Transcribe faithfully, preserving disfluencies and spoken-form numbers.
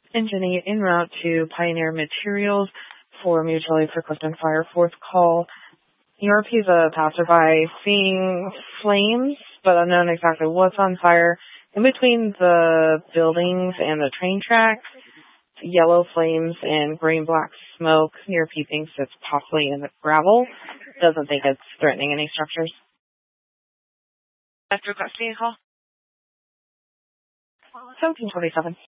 Engine eight en route to Pioneer Materials for mutual aid for Clifton Fire. Fourth call. E R P is a passerby seeing flames, but unknown exactly what's on fire. In between the buildings and the train tracks, yellow flames and green-black smoke. E R P thinks it's possibly in the gravel. Doesn't think it's threatening any structures. After requesting a call? seventeen twenty-seven.